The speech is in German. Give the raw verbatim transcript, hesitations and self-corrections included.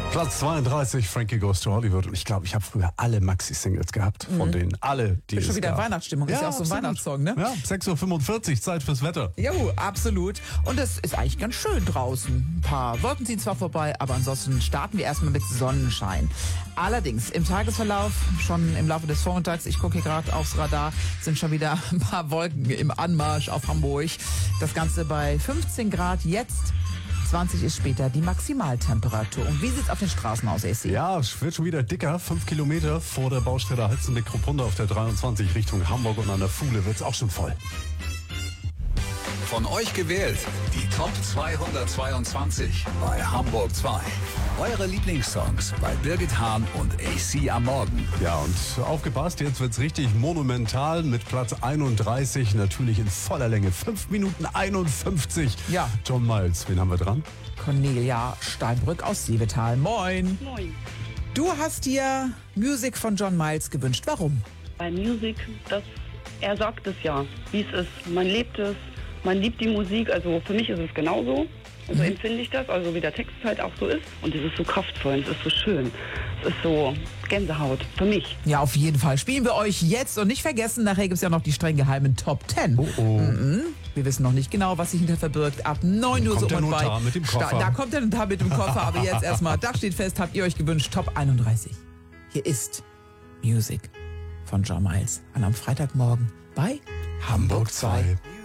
Platz zweiunddreißig, Frankie Goes to Hollywood. Und ich glaube, ich habe früher alle Maxi-Singles gehabt. Von mhm. denen alle, die ist es schon wieder gab. Weihnachtsstimmung. Ist ja, ja auch so ein Weihnachtssong, ne? Ja, sechs Uhr fünfundvierzig, Zeit fürs Wetter. Jo, absolut. Und es ist eigentlich ganz schön draußen. Ein paar Wolken ziehen zwar vorbei, aber ansonsten starten wir erstmal mit Sonnenschein. Allerdings im Tagesverlauf, schon im Laufe des Vormittags, ich gucke hier gerade aufs Radar, sind schon wieder ein paar Wolken im Anmarsch auf Hamburg. Das Ganze bei fünfzehn Grad jetzt. zwanzig ist später die Maximaltemperatur. Und wie sieht's auf den Straßen aus, A C? Ja, es wird schon wieder dicker. Fünf Kilometer vor der Baustelle Halzenbeck-Kruppunda auf der dreiundzwanzig Richtung Hamburg und an der Fuhle wird's auch schon voll. Von euch gewählt, die Top zweihundertzweiundzwanzig bei Hamburg zwei. Eure Lieblingssongs bei Birgit Hahn und A C am Morgen. Ja, und aufgepasst, jetzt wird's richtig monumental mit Platz einunddreißig, natürlich in voller Länge. fünf Minuten einundfünfzig. Ja. John Miles, wen haben wir dran? Cornelia Steinbrück aus Sievetal. Moin. Moin. Du hast dir Music von John Miles gewünscht. Warum? Bei Music, das, er sagt es ja, wie es ist. Man lebt es, man liebt die Musik. Also für mich ist es genauso. So mhm. empfinde ich das, also wie der Text halt auch so ist. Und es ist so kraftvoll, es ist so schön. Es ist so Gänsehaut, für mich. Ja, auf jeden Fall. Spielen wir euch jetzt und nicht vergessen, nachher gibt es ja noch die streng geheimen Top zehn. Oh oh. Mhm. Wir wissen noch nicht genau, was sich hinter verbirgt. Ab neun Uhr so der und bei. Notar mit dem Koffer. Da kommt der Notar mit dem Koffer. Aber jetzt erstmal, da steht fest, habt ihr euch gewünscht, Top einunddreißig. Hier ist Music von John Miles. An einem Freitagmorgen bei Hamburg zwei.